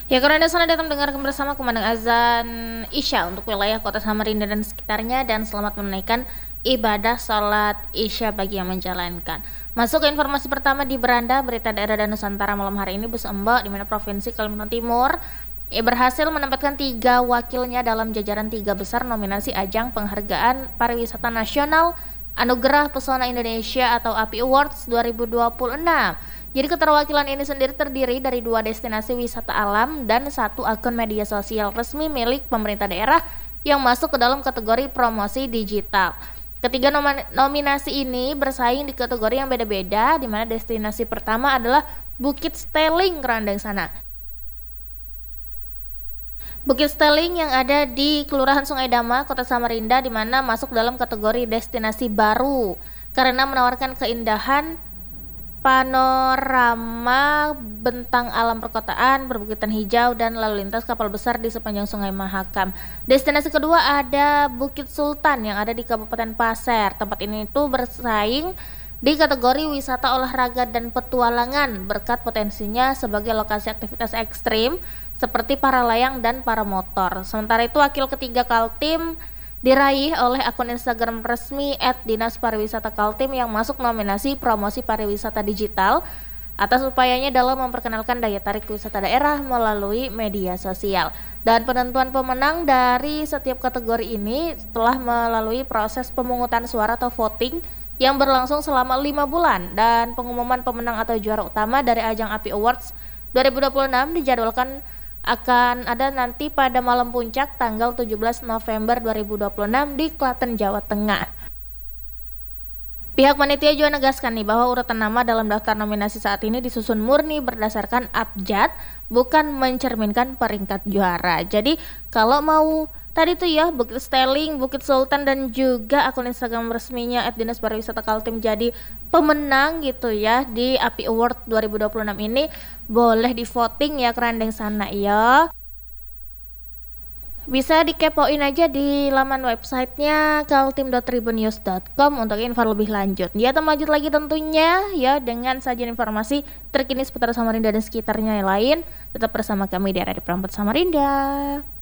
Ya, karena sana datang dengarkan bersama kumandang azan Isya untuk wilayah kota Samarinda dan sekitarnya dan selamat menunaikan ibadah sholat Isya bagi yang menjalankan. Masuk ke informasi pertama di beranda berita daerah dan Nusantara malam hari ini, Bus Embek di mana Provinsi Kalimantan Timur berhasil menempatkan 3 wakilnya dalam jajaran 3 besar nominasi ajang penghargaan pariwisata nasional Anugerah Pesona Indonesia atau API Awards 2026. Jadi keterwakilan ini sendiri terdiri dari 2 destinasi wisata alam dan 1 akun media sosial resmi milik pemerintah daerah yang masuk ke dalam kategori promosi digital. Ketiga nominasi ini bersaing di kategori yang beda-beda, di mana destinasi pertama adalah Bukit Steling Kerandang sana. Bukit Steling yang ada di Kelurahan Sungai Dama, Kota Samarinda, di mana masuk dalam kategori destinasi baru karena menawarkan keindahan panorama bentang alam perkotaan, perbukitan hijau, dan lalu lintas kapal besar di sepanjang Sungai Mahakam. Destinasi kedua ada Bukit Sultan yang ada di Kabupaten Pasir. Tempat ini itu bersaing di kategori wisata olahraga dan petualangan berkat potensinya sebagai lokasi aktivitas ekstrim seperti para layang dan para motor. Sementara itu wakil ketiga Kaltim diraih oleh akun Instagram resmi @Dinas-Pariwisata Kaltim yang masuk nominasi promosi pariwisata digital atas upayanya dalam memperkenalkan daya tarik wisata daerah melalui media sosial. Dan penentuan pemenang dari setiap kategori ini telah melalui proses pemungutan suara atau voting yang berlangsung selama 5 bulan dan pengumuman pemenang atau juara utama dari ajang API Awards 2026 dijadwalkan akan ada nanti pada malam puncak tanggal 17 November 2026 di Klaten, Jawa Tengah. Pihak panitia juga menegaskan nih bahwa urutan nama dalam daftar nominasi saat ini disusun murni berdasarkan abjad, bukan mencerminkan peringkat juara. Jadi kalau mau tadi tuh ya Bukit Steling, Bukit Sultan dan juga akun Instagram resminya @Dinas-Pariwisata Kaltim jadi pemenang gitu ya di API Award 2026 ini, boleh di voting ya kerandeng sana ya. Bisa dikepoin aja di laman websitenya kaltim.tribunnews.com untuk info lebih lanjut. Ya, lanjut lagi tentunya ya dengan sajian informasi terkini seputar Samarinda dan sekitarnya yang lain. Tetap bersama kami di Radio Pramuka Samarinda.